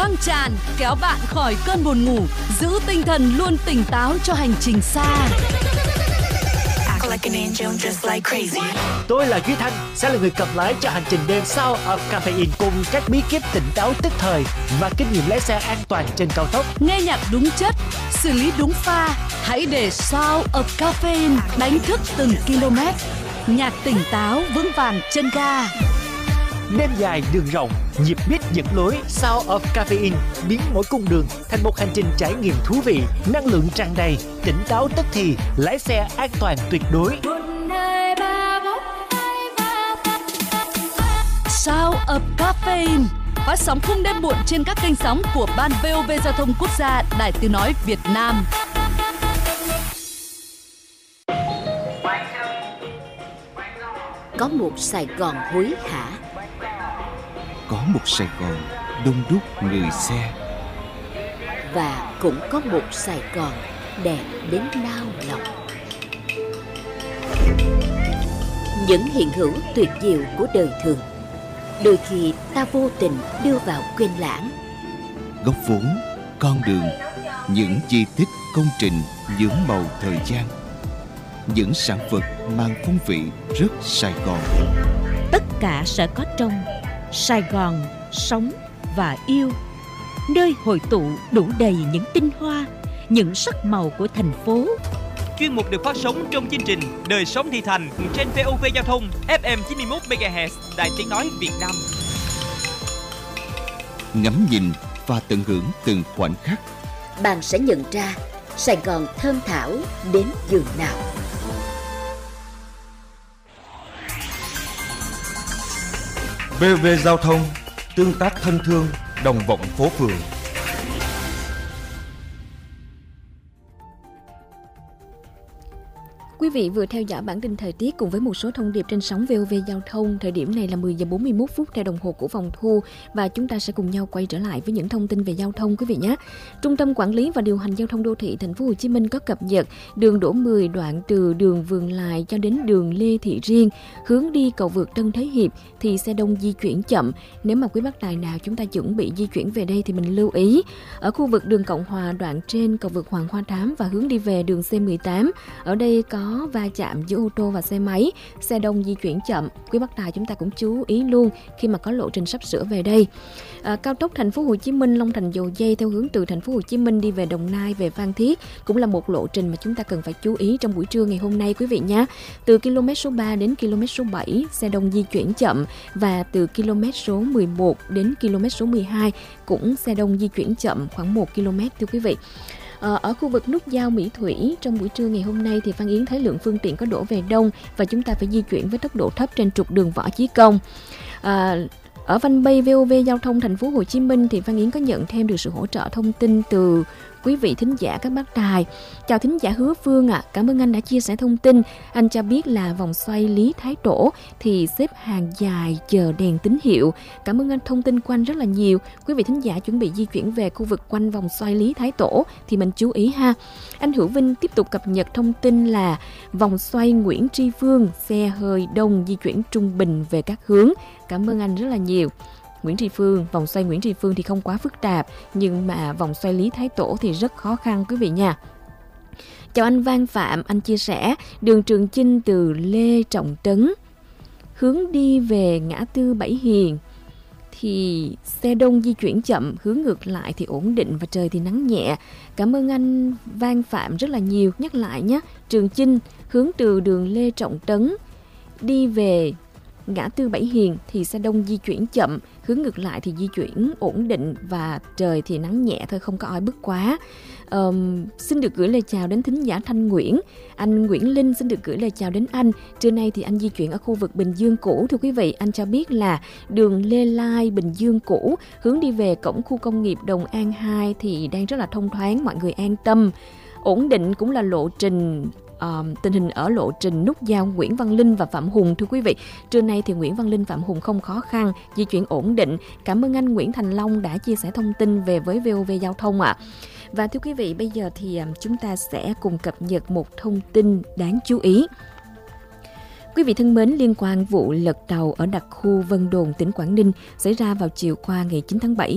căng tràn, kéo bạn khỏi cơn buồn ngủ, giữ tinh thần luôn tỉnh táo cho hành trình xa. Tôi là Duy Thanh, sẽ là người cầm lái cho hành trình đêm Sound of Caffeine cùng các bí kíp tỉnh táo tức thời và kinh nghiệm lái xe an toàn trên cao tốc. Nghe nhạc đúng chất, xử lý đúng pha, hãy để Sound of Caffeine đánh thức từng km. Nhạc tỉnh táo vững vàng chân ga. Đêm dài đường rộng, nhịp beat dẫn lối. Sound of Caffeine biến mỗi cung đường thành một hành trình trải nghiệm thú vị, năng lượng tràn đầy, tỉnh táo tức thì, lái xe an toàn tuyệt đối. Sound of Caffeine phát sóng khung đêm muộn trên các kênh sóng của Ban VOV Giao thông Quốc gia, Đài Tiếng nói Việt Nam. Có một Sài Gòn hối hả, có một Sài Gòn đông đúc người xe, và cũng có một Sài Gòn đẹp đến nao lòng. Những hiện hữu tuyệt diệu của đời thường, đôi khi ta vô tình đưa vào quên lãng. Góc phố, con đường, những di tích công trình nhuốm màu thời gian, những sản vật mang phong vị rất Sài Gòn. Tất cả sẽ có trong Sài Gòn sống và yêu, nơi hội tụ đủ đầy những tinh hoa, những sắc màu của thành phố. Chuyên mục được phát sóng trong chương trình Đời sống thị thành trên VOV Giao thông FM 91 MHz, Đài Tiếng nói Việt Nam. Ngắm nhìn và tận hưởng từng khoảnh khắc, Bạn sẽ nhận ra Sài Gòn thơm thảo đến giường nào. VOV Giao thông, tương tác thân thương, đồng vọng phố phường. Quý vị vừa theo dõi bản tin thời tiết cùng với một số thông điệp trên sóng VOV Giao thông. Thời điểm này là 10 giờ 41 phút theo đồng hồ của phòng thu và chúng ta sẽ cùng nhau quay trở lại với những thông tin về giao thông quý vị nhé. Trung tâm Quản lý và Điều hành Giao thông Đô thị Thành phố Hồ Chí Minh có cập nhật đường đỗ 10 đoạn từ đường Vườn Lài cho đến đường Lê Thị Riêng, hướng đi cầu vượt Tân Thế Hiệp thì xe đông di chuyển chậm. Nếu mà quý bác tài nào chúng ta chuẩn bị di chuyển về đây thì mình lưu ý. Ở khu vực đường Cộng Hòa đoạn trên cầu vượt Hoàng Hoa Thám và hướng đi về đường C18, ở đây có va chạm giữa ô tô và xe máy, xe đông di chuyển chậm. Quý bác tài chúng ta cũng chú ý luôn khi mà có lộ trình sắp sửa về đây. Cao tốc Thành phố Hồ Chí Minh Long Thành Dầu Giây theo hướng từ Thành phố Hồ Chí Minh đi về Đồng Nai về Phan Thiết cũng là một lộ trình mà chúng ta cần phải chú ý trong buổi trưa ngày hôm nay quý vị nhé. Từ km số 3 đến km số 7 xe đông di chuyển chậm, và từ km số 11 đến km số 12 cũng xe đông di chuyển chậm khoảng 1 km thưa quý vị. Ở khu vực nút giao Mỹ Thủy trong buổi trưa ngày hôm nay thì Phan Yến thấy lượng phương tiện có đổ về đông và chúng ta phải di chuyển với tốc độ thấp trên trục đường Võ Chí Công. Ở fanpage VOV Giao thông Thành phố Hồ Chí Minh thì Phan Yến có nhận thêm được sự hỗ trợ thông tin từ quý vị thính giả các bác tài. Chào thính giả Hứa Phương ạ, cảm ơn anh đã chia sẻ thông tin. Anh cho biết là vòng xoay Lý Thái Tổ thì xếp hàng dài chờ đèn tín hiệu. Cảm ơn anh, thông tin của anh rất là nhiều. Quý vị thính giả chuẩn bị di chuyển về khu vực quanh vòng xoay Lý Thái Tổ thì mình chú ý ha. Anh Hữu Vinh tiếp tục cập nhật thông tin là vòng xoay Nguyễn Tri Phương xe hơi đông di chuyển trung bình về các hướng. Cảm ơn anh rất là nhiều. Nguyễn Tri Phương, vòng xoay Nguyễn Tri Phương thì không quá phức tạp, nhưng mà vòng xoay Lý Thái Tổ thì rất khó khăn quý vị nha. Chào anh Văn Phạm, anh chia sẻ đường Trường Chinh từ Lê Trọng Tấn hướng đi về ngã tư Bảy Hiền thì xe đông di chuyển chậm, hướng ngược lại thì ổn định và trời thì nắng nhẹ. Cảm ơn anh Văn Phạm rất là nhiều. Nhắc lại nhé, Trường Chinh hướng từ đường Lê Trọng Tấn đi về ngã tư Bảy Hiền thì xe đông di chuyển chậm, hướng ngược lại thì di chuyển ổn định và trời thì nắng nhẹ thôi, không có oi bức quá. Xin được gửi lời chào đến thính giả Thanh Nguyễn. Anh Nguyễn Linh xin được gửi lời chào đến anh. Trưa nay thì anh di chuyển ở khu vực Bình Dương cũ thưa quý vị. Anh cho biết là đường Lê Lai Bình Dương cũ hướng đi về cổng khu công nghiệp Đồng An 2 thì đang rất là thông thoáng, mọi người an tâm. Ổn định cũng là lộ trình tình hình ở lộ trình nút giao Nguyễn Văn Linh và Phạm Hùng thưa quý vị. Trưa nay thì Nguyễn Văn Linh Phạm Hùng không khó khăn, di chuyển ổn định. Cảm ơn anh Nguyễn Thành Long đã chia sẻ thông tin về với VOV Giao thông ạ. Và thưa quý vị, bây giờ thì chúng ta sẽ cùng cập nhật một thông tin đáng chú ý. Quý vị thân mến, liên quan vụ lật tàu ở đặc khu Vân Đồn, tỉnh Quảng Ninh xảy ra vào chiều qua ngày 9 tháng 7